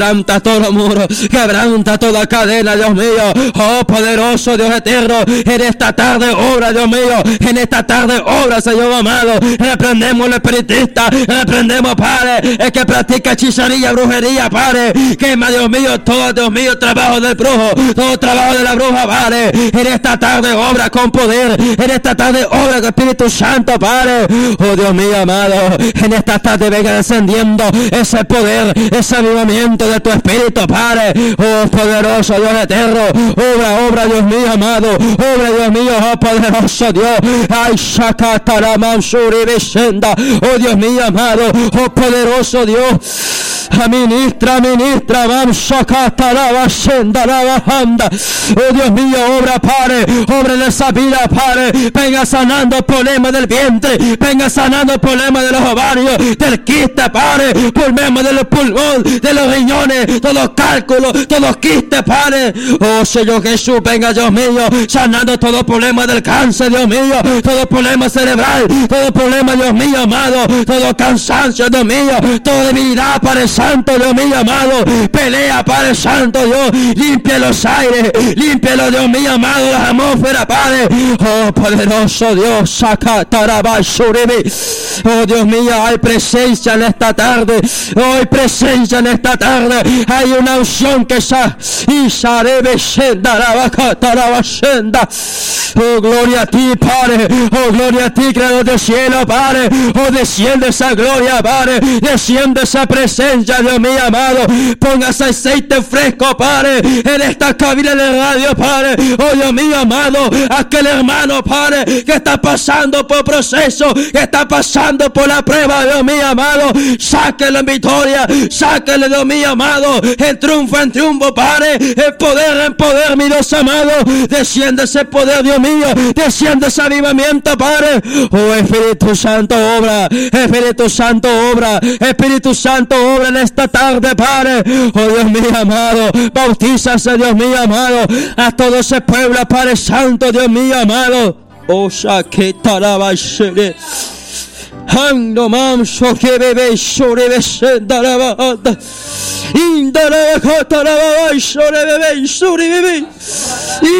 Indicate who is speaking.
Speaker 1: quebranta todo muro, quebranta toda cadena, Dios mío. Oh poderoso Dios eterno, en esta tarde obra, Dios mío, en esta tarde obra, Señor amado. Reprendemos al espiritista, reprendemos, Padre, el que practica hechicería, brujería, Padre. Quema, Dios mío, todo, Dios mío, trabajo del brujo, todo trabajo de la bruja, Padre. En esta tarde obra con poder, en esta tarde obra con Espíritu Santo, Padre. Oh Dios mío amado, en esta tarde venga descendiendo ese poder, ese avivamiento de tu Espíritu, Padre. Oh poderoso Dios eterno, obra, Dios mío amado, obra, Dios mío, oh poderoso Dios. Ay, Shakataramanshuri Vishenda, oh Dios mío amado, oh poderoso Dios. Ministra, vamos a Shakatarabashenda, oh Dios mío, obra, Padre, obra en esa vida, Padre. Venga sanando problemas del vientre, venga sanando problemas de los ovarios, del quiste, Padre, problemas de los pulmones, de los riñones, todos los cálculos, todos los quistes, Padre. Oh Señor Jesús, venga, Dios mío, sanando todo problema del cáncer, Dios mío, todo problema cerebral, todo problema, Dios mío amado, todo cansancio, Dios mío, toda debilidad, Padre Santo, Dios mío amado. Pelea, Padre Santo, Dios, limpia los aires, límpialo, Dios mío amado, la atmósfera, Padre. Oh poderoso Dios, Shakatarabashuribi. Oh Dios mío, hay presencia en esta tarde, hay presencia en esta tarde, hay una unción que oh gloria a ti, Padre, oh gloria a ti, Creador del cielo, Padre. Oh desciende esa gloria, Padre, desciende esa presencia, Dios mío amado. Pongas aceite fresco, Padre, en esta cabina de radio, Padre. Oh Dios mío amado, aquel hermano, Padre, que está pasando por proceso, que está pasando por la prueba, Dios mío amado, sáquelo en victoria, sáquelo, Dios mío amado, en triunfo, Padre, en poder, mi Dios amado. Desciende ese poder, Dios mío, desciende ese avivamiento, Padre. Oh Espíritu Santo obra, Espíritu Santo obra, Espíritu Santo obra en esta tarde, Padre. Oh Dios mío amado, bautízase, Dios mío amado, a todo ese pueblo, Padre Santo, Dios mío amado. Oh Shaketarabashire. Hando mam shoke bebe shore besenda la banda indara kata la bebe shore bebe shore bebe